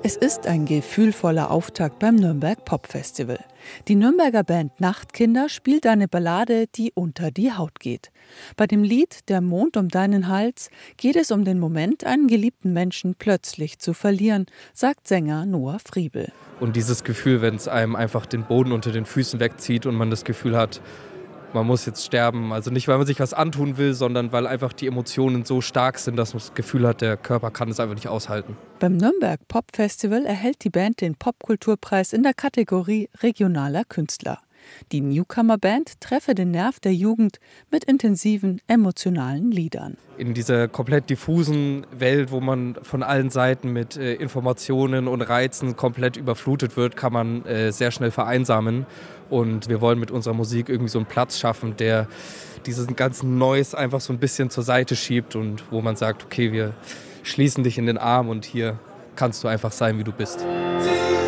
Es ist ein gefühlvoller Auftakt beim Nürnberg Pop Festival. Die Nürnberger Band Nachtkinder spielt eine Ballade, die unter die Haut geht. Bei dem Lied Der Mond um deinen Hals geht es um den Moment, einen geliebten Menschen plötzlich zu verlieren, sagt Sänger Noah Friebel. Und dieses Gefühl, wenn es einem einfach den Boden unter den Füßen wegzieht und man das Gefühl hat, man muss jetzt sterben. Also nicht, weil man sich was antun will, sondern weil einfach die Emotionen so stark sind, dass man das Gefühl hat, der Körper kann es einfach nicht aushalten. Beim Nürnberg Pop Festival erhält die Band den Popkulturpreis in der Kategorie regionaler Künstler. Die Newcomer-Band treffe den Nerv der Jugend mit intensiven, emotionalen Liedern. In dieser komplett diffusen Welt, wo man von allen Seiten mit Informationen und Reizen komplett überflutet wird, kann man sehr schnell vereinsamen. Und wir wollen mit unserer Musik irgendwie so einen Platz schaffen, der diesen ganzen Noise einfach so ein bisschen zur Seite schiebt und wo man sagt, okay, wir schließen dich in den Arm und hier kannst du einfach sein, wie du bist.